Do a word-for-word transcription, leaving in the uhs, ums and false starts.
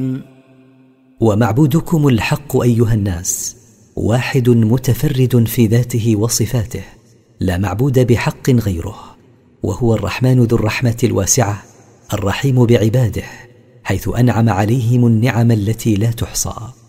ومعبودكم الحق أيها الناس واحد متفرد في ذاته وصفاته، لا معبود بحق غيره، وهو الرحمن ذو الرحمة الواسعة الرحيم بعباده، حيث أنعم عليهم النعم التي لا تحصى.